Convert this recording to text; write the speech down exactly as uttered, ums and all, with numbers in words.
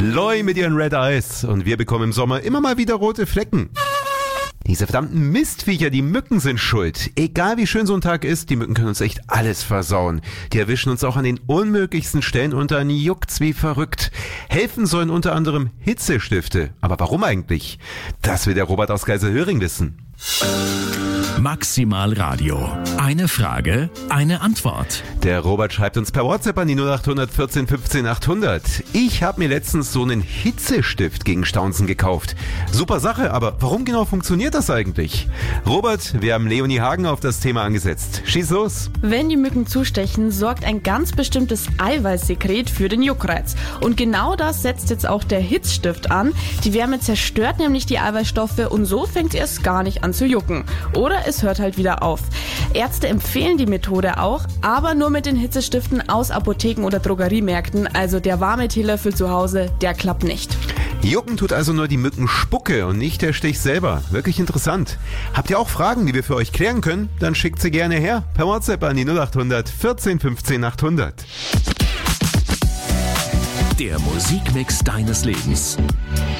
Loi mit ihren Red Eyes und wir bekommen im Sommer immer mal wieder rote Flecken. Diese verdammten Mistviecher, die Mücken sind schuld. Egal wie schön so ein Tag ist, die Mücken können uns echt alles versauen. Die erwischen uns auch an den unmöglichsten Stellen und dann juckt's wie verrückt. Helfen sollen unter anderem Hitzestifte. Aber warum eigentlich? Das will der Robert aus Geiselhöring wissen. Maximal Radio. Eine Frage, eine Antwort. Der Robert schreibt uns per WhatsApp an die null acht vierzehn fünfzehn achthundert. Ich habe mir letztens so einen Hitzestift gegen Staunzen gekauft. Super Sache, aber warum genau funktioniert das eigentlich? Robert, wir haben Leonie Hagen auf das Thema angesetzt. Schieß los. Wenn die Mücken zustechen, sorgt ein ganz bestimmtes Eiweißsekret für den Juckreiz. Und genau das setzt jetzt auch der Hitzstift an. Die Wärme zerstört nämlich die Eiweißstoffe und so fängt es erst gar nicht an zu jucken. Oder es hört halt wieder auf. Ärzte empfehlen die Methode auch, aber nur mit den Hitzestiften aus Apotheken oder Drogeriemärkten. Also der warme Teelöffel zu Hause, der klappt nicht. Jucken tut also nur die Mückenspucke und nicht der Stich selber. Wirklich interessant. Habt ihr auch Fragen, die wir für euch klären können? Dann schickt sie gerne her. Per WhatsApp an die null acht vierzehn fünfzehn achthundert. Der Musikmix deines Lebens.